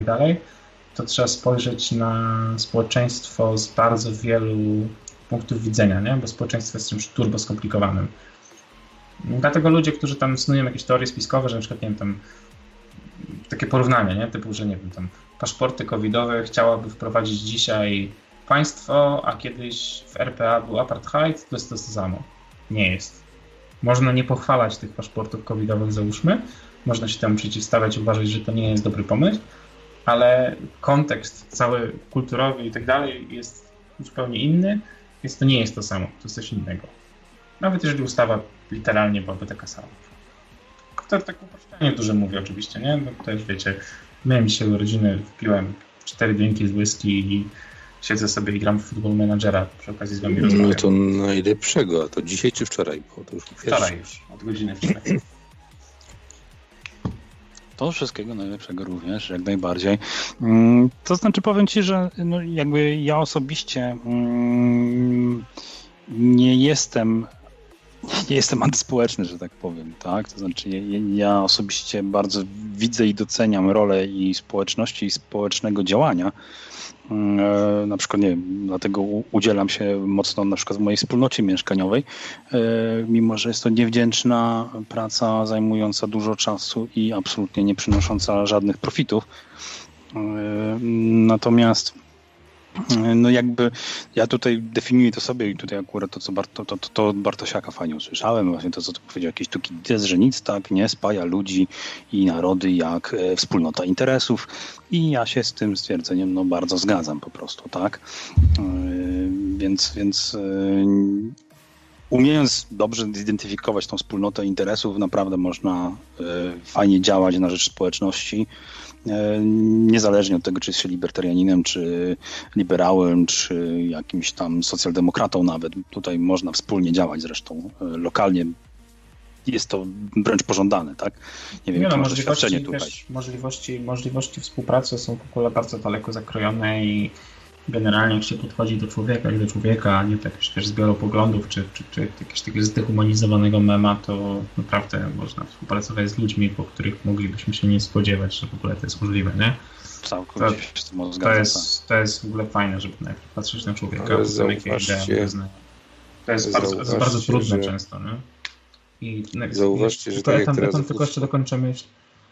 dalej, to trzeba spojrzeć na społeczeństwo z bardzo wielu punktów widzenia, nie? Bo społeczeństwo jest czymś turbo skomplikowanym. Dlatego ludzie, którzy tam snują jakieś teorie spiskowe, że na przykład, nie wiem, tam takie porównanie, nie? Typu, że nie wiem, tam paszporty covidowe chciałaby wprowadzić dzisiaj państwo, a kiedyś w RPA był apartheid, to jest to samo. Nie jest. Można nie pochwalać tych paszportów covidowych, załóżmy, można się temu przeciwstawiać, uważać, że to nie jest dobry pomysł, ale kontekst cały kulturowy i tak dalej jest zupełnie inny, więc to nie jest to samo, to jest coś innego. Nawet jeżeli ustawa literalnie byłaby taka sama. To tak uproszczenie duże mówię oczywiście, nie? No to już wiecie, miałem dzisiaj urodziny, wpiłem 4 drinki z whisky i siedzę sobie i gram w Football Managera, przy okazji z wami rozmawiam. No to najlepszego, a to dzisiaj czy wczoraj? Bo to już wczoraj już, od godziny wczoraj. To wszystkiego najlepszego również, jak najbardziej. To znaczy powiem Ci, że no jakby ja osobiście nie jestem antyspołeczny, że tak powiem, tak? To znaczy ja osobiście bardzo widzę i doceniam rolę i społeczności, i społecznego działania. Na przykład, nie wiem, dlatego udzielam się mocno na przykład w mojej wspólnocie mieszkaniowej, mimo że jest to niewdzięczna praca zajmująca dużo czasu i absolutnie nie przynosząca żadnych profitów. Natomiast no jakby ja tutaj definiuję to sobie i tutaj akurat to od Bartosiaka fajnie usłyszałem, właśnie to, co tu powiedział, jakiś tu diez, że nic tak nie spaja ludzi i narody jak wspólnota interesów i ja się z tym stwierdzeniem no bardzo zgadzam po prostu, tak? Więc umiejąc dobrze zidentyfikować tą wspólnotę interesów, naprawdę można fajnie działać na rzecz społeczności, niezależnie od tego, czy jest się libertarianinem, czy liberałem, czy jakimś tam socjaldemokratą nawet. Tutaj można wspólnie działać zresztą lokalnie. Jest to wręcz pożądane, tak? Nie wiem, no, możliwości współpracy są w ogóle bardzo daleko zakrojone i generalnie jak się podchodzi do człowieka, a nie tak też z poglądów, czy jakiegoś takiego zdehumanizowanego mema, to naprawdę można współpracować z ludźmi, po których moglibyśmy się nie spodziewać, że w ogóle to jest możliwe, nie? Całkowicie się z tym zgadzam. To jest w ogóle fajne, żeby najpierw patrzeć na człowieka, a potem jakie idee. To jest bardzo trudne często, nie? I zauważcie, że tak jak teraz... Tam tylko jeszcze dokończę myśl,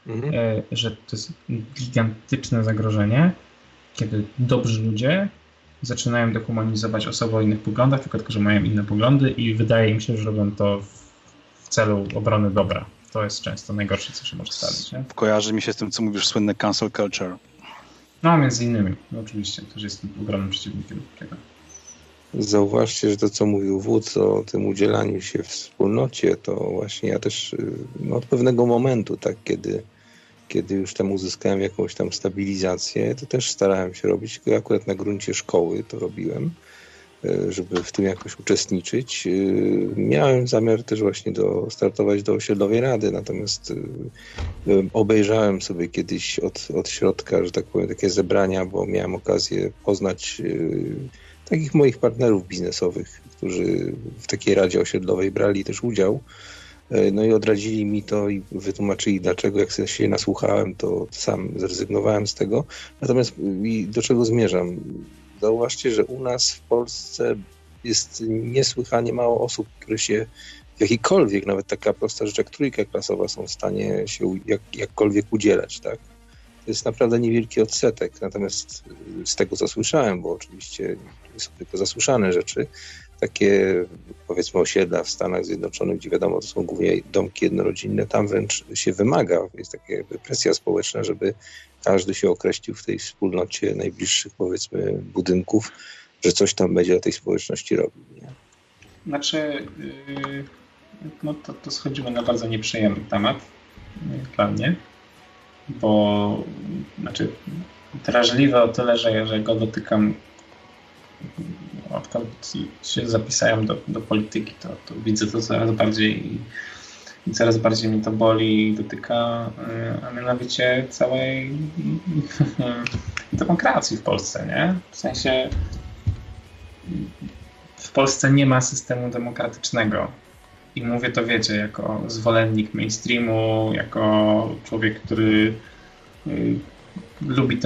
że to jest gigantyczne zagrożenie, kiedy dobrzy ludzie zaczynają dehumanizować osoby o innych poglądach, tylko że mają inne poglądy i wydaje mi się, że robią to w celu obrony dobra. To jest często najgorsze, co się może stać. Nie? Kojarzy mi się z tym, co mówisz, słynne cancel culture. No, między innymi. No, oczywiście, też jestem ogromnym przeciwnikiem tego. Zauważcie, że to, co mówił wódz o tym udzielaniu się w wspólnocie, to właśnie ja też od pewnego momentu, tak, kiedy już tam uzyskałem jakąś tam stabilizację, to też starałem się robić, tylko akurat na gruncie szkoły to robiłem, żeby w tym jakoś uczestniczyć. Miałem zamiar też właśnie startować do osiedlowej rady, natomiast obejrzałem sobie kiedyś od środka, że tak powiem, takie zebrania, bo miałem okazję poznać takich moich partnerów biznesowych, którzy w takiej radzie osiedlowej brali też udział. No i odradzili mi to i wytłumaczyli, dlaczego jak się nasłuchałem, to sam zrezygnowałem z tego. Natomiast do czego zmierzam? Zauważcie, że u nas w Polsce jest niesłychanie mało osób, które się w jakikolwiek, nawet taka prosta rzecz jak trójka klasowa są w stanie się jakkolwiek udzielać, tak? To jest naprawdę niewielki odsetek. Natomiast z tego, co słyszałem, bo oczywiście są tylko zasłyszane rzeczy, takie, powiedzmy, osiedla w Stanach Zjednoczonych, gdzie wiadomo, to są głównie domki jednorodzinne, tam wręcz się wymaga, jest taka jakby presja społeczna, żeby każdy się określił w tej wspólnocie najbliższych, powiedzmy, budynków, że coś tam będzie dla tej społeczności robił. Nie? Znaczy, no to schodzimy na bardzo nieprzyjemny temat dla mnie, bo znaczy drażliwe o tyle, że go dotykam, odkąd się zapisałem do polityki, to widzę to coraz bardziej i coraz bardziej mnie to boli i dotyka, a mianowicie całej demokracji w Polsce, nie? W sensie w Polsce nie ma systemu demokratycznego i mówię to, wiecie, jako zwolennik mainstreamu, jako człowiek, który lubi